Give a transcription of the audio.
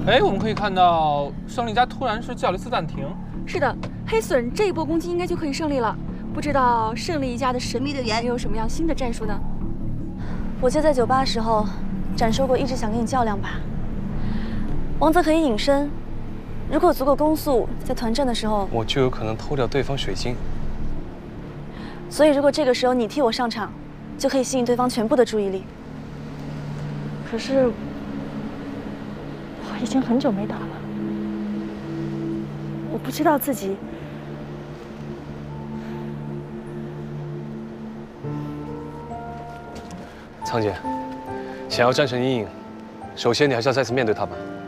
哎，我们可以看到胜利家突然是叫了一次暂停。 是的，黑隼这一波攻击应该就可以胜利了。不知道胜利一家的神秘队员又有什么样新的战术呢？ 我记得在酒吧时候，展说过一直想跟你较量吧。王泽可以隐身，如果足够攻速，在团战的时候， 我就有可能偷掉对方水晶。 所以如果这个时候你替我上场，就可以吸引对方全部的注意力。可是我已经很久没打了，我不知道自己。 苍姐，想要战胜阴影，首先你还是要再次面对他吧。